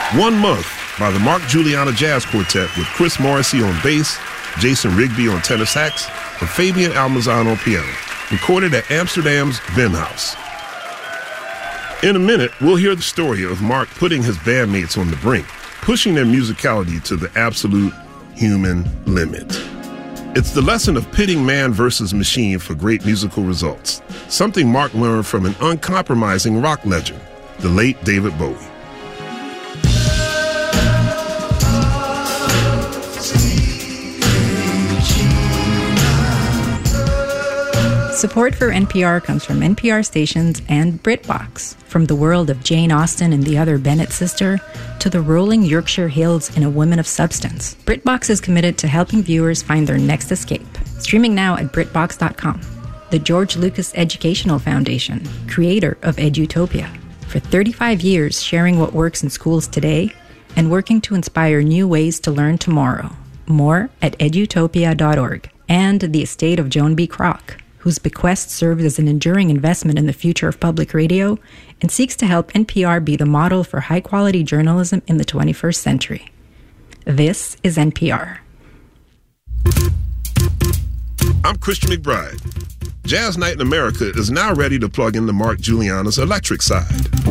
1 Month by the Mark Juliana Jazz Quartet with Chris Morrissey on bass, Jason Rigby on tenor sax, and Fabian Almazan on piano, recorded at Amsterdam's Vemhaus. In a minute, we'll hear the story of Mark putting his bandmates on the brink, pushing their musicality to the absolute human limit. It's the lesson of pitting man versus machine for great musical results, something Mark learned from an uncompromising rock legend, the late David Bowie. Support for NPR comes from NPR stations and BritBox. From the world of Jane Austen and the Other Bennett Sister to the rolling Yorkshire Hills in A Woman of Substance, BritBox is committed to helping viewers find their next escape. Streaming now at BritBox.com. The George Lucas Educational Foundation, creator of Edutopia. For 35 years sharing what works in schools today and working to inspire new ways to learn tomorrow. More at edutopia.org. And the estate of Joan B. Kroc, whose bequest serves as an enduring investment in the future of public radio and seeks to help NPR be the model for high-quality journalism in the 21st century. This is NPR. I'm Christian McBride. Jazz Night in America is now ready to plug into Mark Juliana's electric side.